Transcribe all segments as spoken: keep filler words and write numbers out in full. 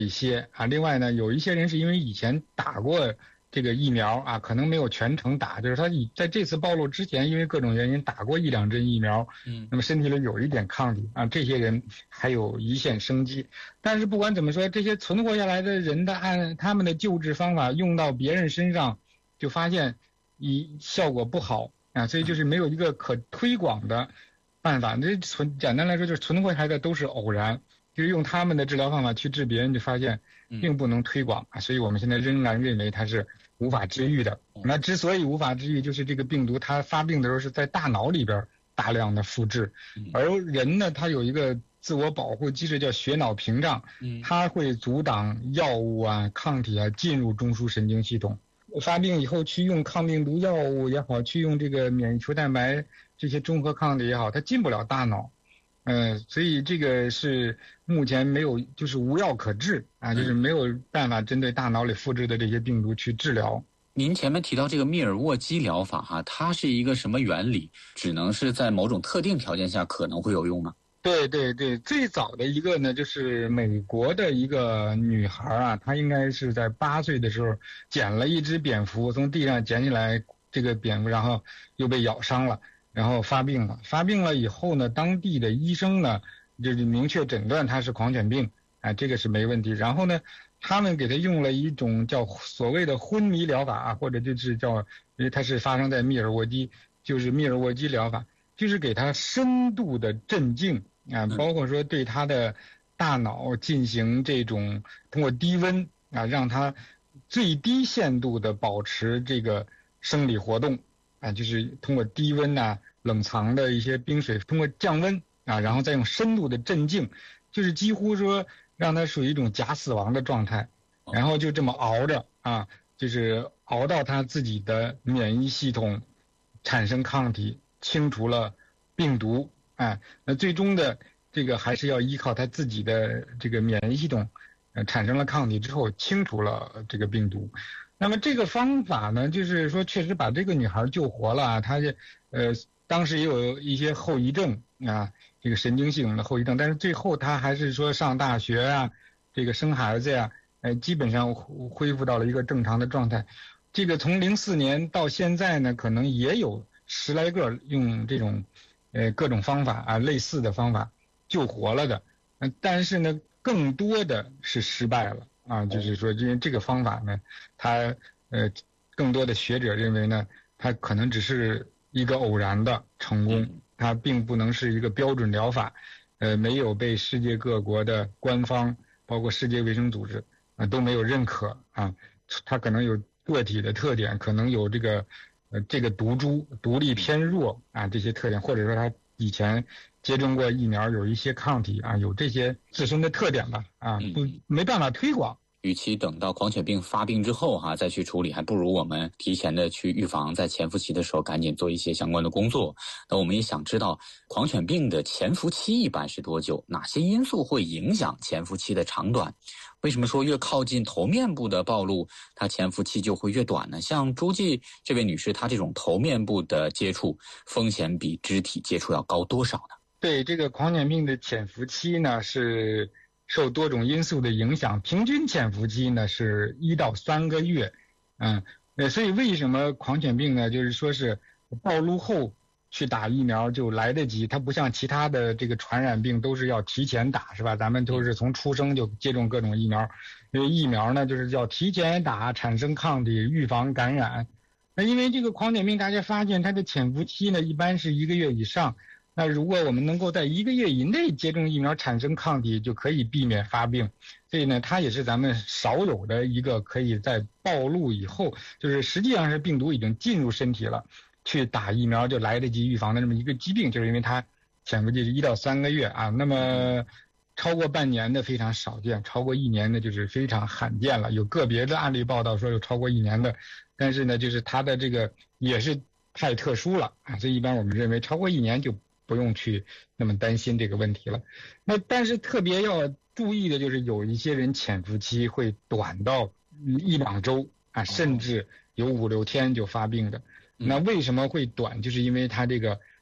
一些啊。另外呢，有一些人是因为以前打过这个疫苗啊，可能没有全程打，就是他以在这次暴露之前，因为各种原因打过一两针疫苗，嗯，那么身体里有一点抗体啊，这些人还有一线生机。但是不管怎么说，这些存活下来的人的按他们的救治方法用到别人身上，就发现一效果不好啊，所以就是没有一个可推广的办法。这存简单来说就是存活下来的都是偶然，就是用他们的治疗方法去治别人，就发现并不能推广啊，所以我们现在仍然认为它是无法治愈的。那之所以无法治愈，就是这个病毒它发病的时候是在大脑里边大量的复制，而人呢，它有一个自我保护机制叫血脑屏障，它会阻挡药物啊、抗体啊进入中枢神经系统。发病以后去用抗病毒药物也好，去用这个免疫球蛋白这些中和抗体也好，它进不了大脑。嗯、呃，所以这个是目前没有，就是无药可治啊，就是没有办法针对大脑里复制的这些病毒去治疗。 您前面提到这个密尔沃基疗法哈、啊，它是一个什么原理？只能是在某种特定条件下可能会有用吗？ 对对对，最早的一个呢，就是美国的一个女孩啊，她应该是在八岁的时候捡了一只蝙蝠，从地上捡起来这个蝙蝠，然后又被咬伤了。然后发病了，发病了以后呢，当地的医生呢，就是明确诊断他是狂犬病，啊，这个是没问题。然后呢，他们给他用了一种叫所谓的昏迷疗法啊，或者就是叫，因为它是发生在密尔沃基，就是密尔沃基疗法，就是给他深度的镇静啊，包括说对他的大脑进行这种通过低温啊，让他最低限度的保持这个生理活动。啊，就是通过低温啊、冷藏的一些冰水，通过降温啊，然后再用深度的镇静，就是几乎说让它属于一种假死亡的状态，然后就这么熬着啊，就是熬到他自己的免疫系统产生抗体，清除了病毒啊，那最终的这个还是要依靠他自己的这个免疫系统，呃，产生了抗体之后清除了这个病毒。那么这个方法呢，就是说确实把这个女孩救活了啊，她呃当时也有一些后遗症啊，这个神经系统的后遗症，但是最后她还是说上大学啊，这个生孩子呀、啊，呃基本上恢复到了一个正常的状态。这个从零四年到现在呢，可能也有十来个用这种呃各种方法啊类似的方法救活了的，呃，但是呢，更多的是失败了。啊，就是说，因为这个方法呢，它呃，更多的学者认为呢，它可能只是一个偶然的成功，它并不能是一个标准疗法，呃，没有被世界各国的官方，包括世界卫生组织啊、呃、都没有认可啊，它可能有个体的特点，可能有这个呃这个毒株毒力偏弱啊这些特点，或者说它以前接种过疫苗，有一些抗体啊，有这些自身的特点吧啊，不没办法推广。 与其等到狂犬病发病之后哈、啊、再去处理，还不如我们提前的去预防，在潜伏期的时候赶紧做一些相关的工作。那我们也想知道狂犬病的潜伏期一般是多久？哪些因素会影响潜伏期的长短？为什么说越靠近头面部的暴露，它潜伏期就会越短呢？像诸暨这位女士，她这种头面部的接触风险比肢体接触要高多少呢？ 对，这个狂犬病的潜伏期呢是受多种因素的影响，平均潜伏期呢是一到三个月，嗯，呃，所以为什么狂犬病呢？就是说是暴露后去打疫苗就来得及，它不像其他的这个传染病都是要提前打，是吧？咱们都是从出生就接种各种疫苗，因为疫苗呢就是要提前打，产生抗体，预防感染。那因为这个狂犬病，大家发现它的潜伏期呢一般是一个月以上。那如果我们能够在一个月以内接种疫苗产生抗体，就可以避免发病。所以呢，它也是咱们少有的一个可以在暴露以后，就是实际上是病毒已经进入身体了，去打疫苗就来得及预防的这么一个疾病，就是因为它潜伏期是一到三个月啊。那么超过半年的非常少见，超过一年的就是非常罕见了。有个别的案例报道说有超过一年的，但是呢，就是它的这个也是太特殊了啊，所以一般我们认为超过一年就不用去那么担心这个问题了。那但是特别要注意的就是有一些人潜伏期会短到一两周啊，甚至有五六天就发病的。那为什么会短？就是因为他这个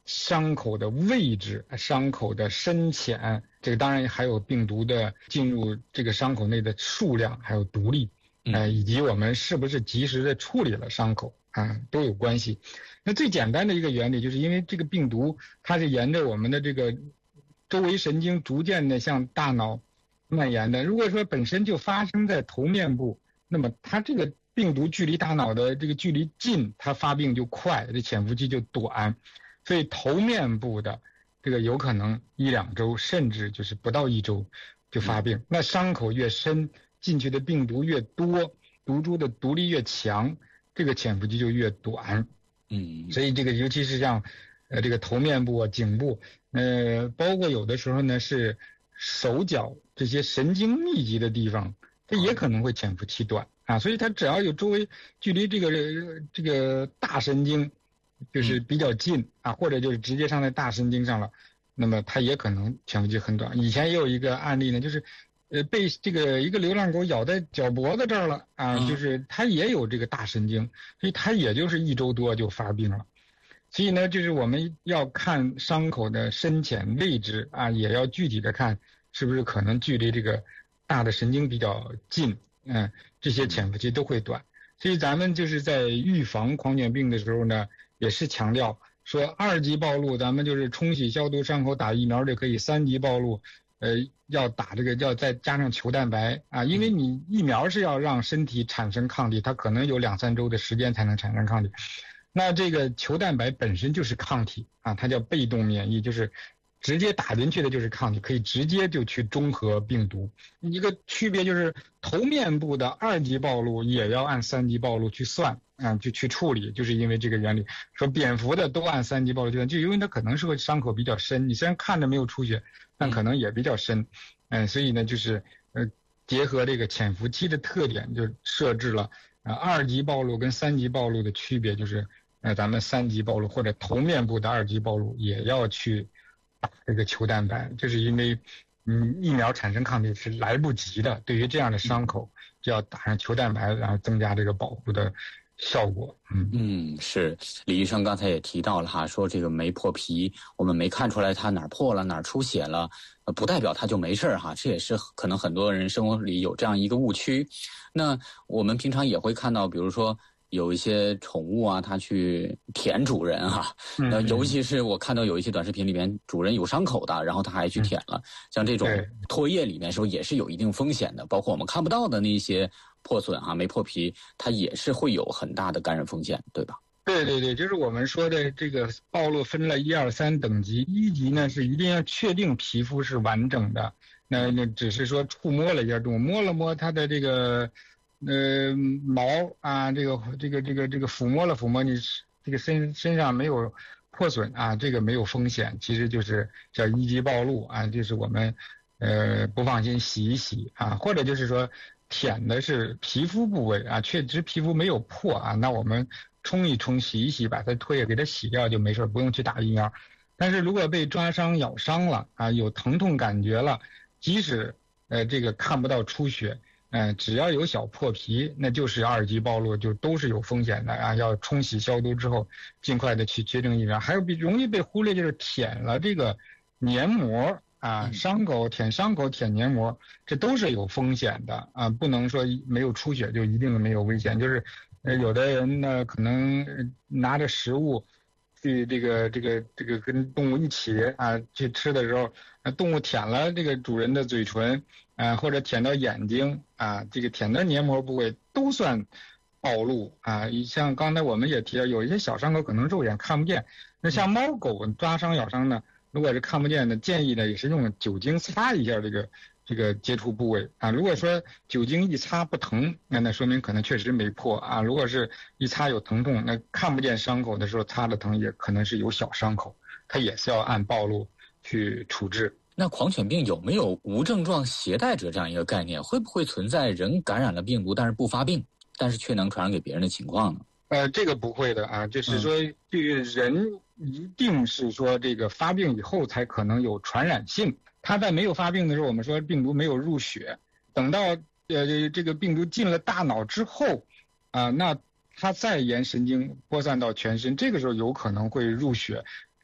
伤口的位置、伤口的深浅，这个当然还有病毒的进入这个伤口内的数量，还有毒力，呃，以及我们是不是及时的处理了伤口啊，都有关系。那最简单的一个原理，就是因为这个病毒它是沿着我们的这个周围神经逐渐的向大脑蔓延的。如果说本身就发生在头面部，那么它这个病毒距离大脑的这个距离近，它发病就快，这潜伏期就短。所以头面部的这个有可能一两周，甚至就是不到一周就发病。那伤口越深，进去的病毒越多，毒株的毒力越强，这个潜伏期就越短。 嗯， 所以这个尤其是像呃这个头面部啊、颈部，呃，包括有的时候呢是手脚这些神经密集的地方，它也可能会潜伏期短啊。所以它只要有周围距离这个这个大神经就是比较近啊，或者就是直接上在大神经上了，那么它也可能潜伏期很短。以前也有一个案例呢，就是呃被这个一个流浪狗咬在脚脖子这儿了啊，就是它也有这个大神经，所以它也就是一周多就发病了。所以呢，就是我们要看伤口的深浅位置啊，也要具体的看是不是可能距离这个大的神经比较近，嗯，这些潜伏期都会短。所以咱们就是在预防狂犬病的时候呢，也是强调说二级暴露咱们就是冲洗消毒伤口打疫苗就可以，三级暴露呃要打这个要再加上球蛋白啊，因为你疫苗是要让身体产生抗体，它可能有两三周的时间才能产生抗体。那这个球蛋白本身就是抗体啊，它叫被动免疫，就是直接打进去的就是抗体，可以直接就去中和病毒。一个区别就是头面部的二级暴露也要按三级暴露去算啊，就去处理，就是因为这个原理。说蝙蝠的都按三级暴露去算，就因为它可能是个伤口比较深，你虽然看着没有出血，但可能也比较深，嗯，所以呢就是呃结合这个潜伏期的特点，就设置了啊二级暴露跟三级暴露的区别，就是呃咱们三级暴露或者头面部的二级暴露也要去打这个球蛋白，这是因为嗯疫苗产生抗体是来不及的，对于这样的伤口就要打上球蛋白，然后增加这个保护的效果。嗯嗯，是李医生刚才也提到了哈，说这个没破皮，我们没看出来它哪儿破了哪儿出血了，呃，不代表它就没事哈，这也是可能很多人生活里有这样一个误区。那我们平常也会看到，比如说有一些宠物啊，它去舔主人哈，那尤其是我看到有一些短视频里面主人有伤口的，然后他还去舔了，像这种唾液里面时候也是有一定风险的，包括我们看不到的那些破损哈，没破皮，它也是会有很大的感染风险，对吧？ 对对对，就是我们说的这个暴露分了一二三等级，一级呢是一定要确定皮肤是完整的，那那只是说触摸了一下动物，摸了摸它的这个呃毛啊，这个这个这个这个抚摸了抚摸你这个身身上没有破损啊，这个没有风险，其实就是叫一级暴露啊，就是我们呃不放心洗一洗啊，或者就是说舔的是皮肤部位啊，确实皮肤没有破啊，那我们冲一冲洗一洗，把它唾液给它洗掉就没事，不用去打疫苗。但是如果被抓伤咬伤了啊，有疼痛感觉了，即使呃这个看不到出血，嗯、呃，只要有小破皮，那就是二级暴露，就都是有风险的啊，要冲洗消毒之后尽快的去接种疫苗。还有比容易被忽略就是舔了这个黏膜啊，伤口舔伤口舔黏膜，这都是有风险的啊，不能说没有出血就一定没有危险。就是呃有的人呢可能拿着食物去这个这个这个跟动物一起啊去吃的时候，动物舔了这个主人的嘴唇啊，或者舔到眼睛啊，这个舔到黏膜部位都算暴露啊。像刚才我们也提到，有一些小伤口可能肉眼看不见，那像猫狗抓伤咬伤呢，如果是看不见的，建议呢也是用酒精擦一下这个这个接触部位啊。如果说酒精一擦不疼，那那说明可能确实没破啊。如果是一擦有疼痛，那看不见伤口的时候擦的疼，也可能是有小伤口，它也是要按暴露去处置。 那狂犬病有没有无症状携带者这样一个概念？会不会存在人感染了病毒但是不发病，但是却能传染给别人的情况呢？ 呃，这个不会的啊，就是说，这个人一定是说这个发病以后才可能有传染性。他在没有发病的时候，我们说病毒没有入血，等到呃这个病毒进了大脑之后，啊、呃，那它再沿神经扩散到全身，这个时候有可能会入血，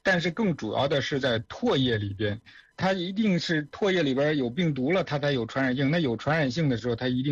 但是更主要的是在唾液里边，它一定是唾液里边有病毒了，它才有传染性。那有传染性的时候，它一定